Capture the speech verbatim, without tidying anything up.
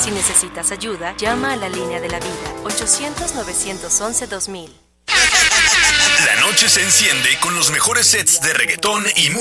Si necesitas ayuda, llama a la línea de la vida, ochocientos, novecientos once, dos mil. La noche se enciende con los mejores sets de reggaetón y música.